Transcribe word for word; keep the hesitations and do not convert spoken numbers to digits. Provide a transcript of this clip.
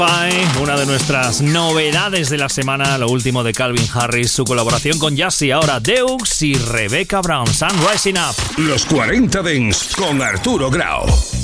Una de nuestras novedades de la semana, lo último de Calvin Harris, su colaboración con Yassi, ahora Deux y Rebecca Brown, Sun Rising Up. Los cuarenta Dance con Arturo Grau.